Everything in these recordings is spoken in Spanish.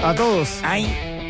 A todos. Ay.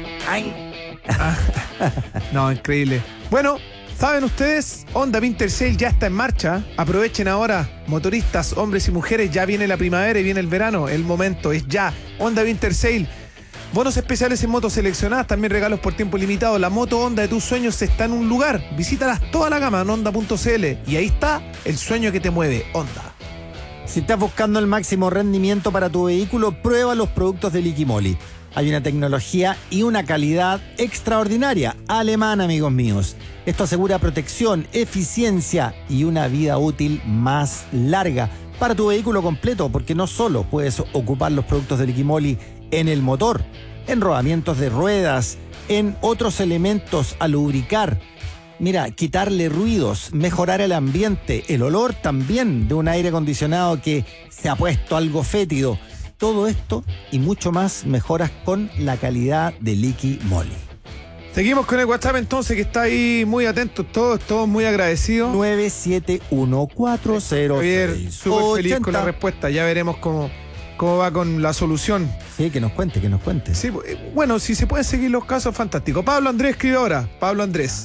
No, increíble. Bueno, ¿saben ustedes? Honda Winter Sale ya está en marcha. Aprovechen ahora, motoristas, hombres y mujeres. Ya viene la primavera y viene el verano. El momento es ya. Honda Winter Sale. Bonos especiales en motos seleccionadas, también regalos por tiempo limitado. La moto Honda de tus sueños está en un lugar. Visítalas toda la gama en honda.cl y ahí está el sueño que te mueve, Honda. Si estás buscando el máximo rendimiento para tu vehículo, prueba los productos de Liqui Moly. Hay una tecnología y una calidad extraordinaria, alemana, amigos míos. Esto asegura protección, eficiencia y una vida útil más larga para tu vehículo completo, porque no solo puedes ocupar los productos de Liqui Moly en el motor, en rodamientos de ruedas, en otros elementos a lubricar. Mira, quitarle ruidos, mejorar el ambiente, el olor también de un aire acondicionado que se ha puesto algo fétido. Todo esto y mucho más mejoras con la calidad de Liqui Moly. Seguimos con el WhatsApp entonces, que está ahí muy atentos todos muy agradecidos. 971-406-80. Javier, súper feliz con la respuesta. Ya veremos cómo va con la solución. Sí, que nos cuente. Sí, bueno, si se pueden seguir los casos, fantástico. Pablo Andrés escribe ahora. Pablo Andrés.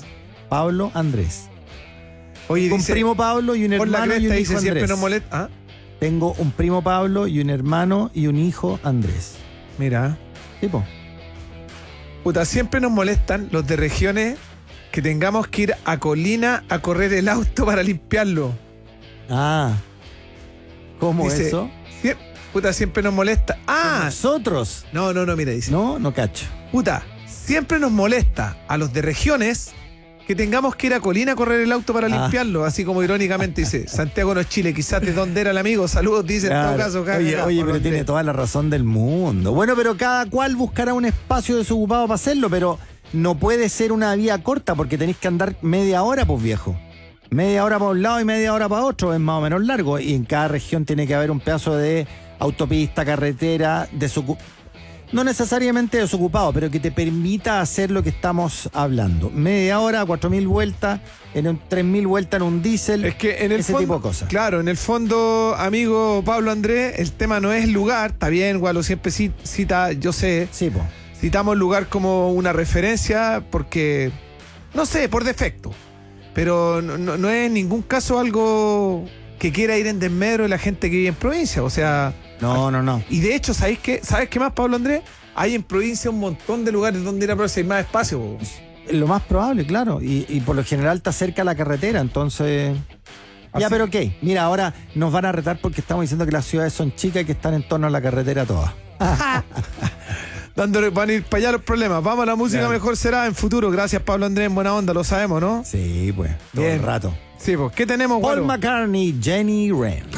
Oye, un dice, primo Pablo y un hermano y un hijo Andrés. Siempre nos molesta. ¿Ah? Tengo un primo Pablo y un hermano y un hijo Andrés. Mira. Tipo. Puta, siempre nos molestan los de regiones que tengamos que ir a Colina a correr el auto para limpiarlo. Ah. ¿Cómo dice, eso? Puta, siempre nos molesta. Ah. ¿Nosotros? No, mira, dice. No cacho. Puta, siempre nos molesta a los de regiones que tengamos que ir a Colina a correr el auto para limpiarlo, así como irónicamente dice, Santiago no es Chile, quizás de dónde era el amigo, saludos, dice claro. En todo caso. Oye, pero tiene toda la razón del mundo. Bueno, pero cada cual buscará un espacio desocupado para hacerlo, pero no puede ser una vía corta porque tenéis que andar media hora, pues viejo. Media hora para un lado y media hora para otro, es más o menos largo, y en cada región tiene que haber un pedazo de autopista, carretera, no necesariamente desocupado, pero que te permita hacer lo que estamos hablando. Media hora, 4.000 vueltas, 3.000 vueltas en un diésel, es que en el ese fondo, tipo de cosas. Claro, en el fondo, amigo Pablo Andrés, el tema no es el lugar, está bien, Gualo siempre cita, yo sé, sí, po. Citamos el lugar como una referencia porque, no sé, por defecto, pero no es en ningún caso algo que quiera ir en desmedro de la gente que vive en provincia, o sea... No. Y de hecho, ¿sabes qué más, Pablo Andrés? Hay en provincia un montón de lugares donde ir a provincia, hay más espacio. Lo más probable, claro. Y por lo general está cerca la carretera, entonces... Así. Ya, pero ok. Mira, ahora nos van a retar porque estamos diciendo que las ciudades son chicas y que están en torno a la carretera todas. Van a ir para allá los problemas. Vamos a la música, claro. Mejor será en futuro. Gracias, Pablo Andrés, en buena onda, lo sabemos, ¿no? Sí, pues, todo bien. el rato. Sí, pues, ¿qué tenemos, Paul Guaro? McCartney, Jenny Wren.